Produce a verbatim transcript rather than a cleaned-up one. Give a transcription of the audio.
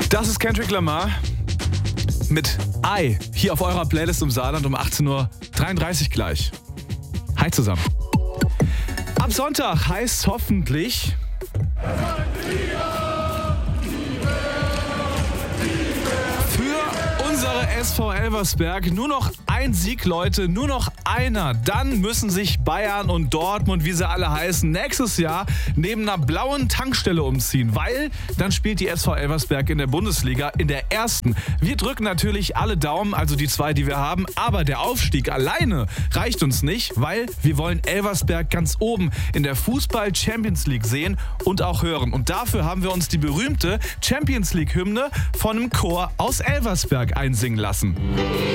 Das ist Kendrick Lamar mit I hier auf eurer Playlist im Saarland um achtzehn Uhr dreiunddreißig gleich. Hi zusammen. Ab Sonntag heißt hoffentlich für unsere S V Elversberg nur noch ein Sieg, Leute, nur noch einer. Dann müssen sich Bayern und Dortmund, wie sie alle heißen, nächstes Jahr neben einer blauen Tankstelle umziehen, weil dann spielt die S V Elversberg in der Bundesliga in der ersten. Wir drücken natürlich alle Daumen, also die zwei, die wir haben, aber der Aufstieg alleine reicht uns nicht, weil wir wollen Elversberg ganz oben in der Fußball-Champions League sehen und auch hören. Und dafür haben wir uns die berühmte Champions League-Hymne von einem Chor aus Elversberg einsingen lassen.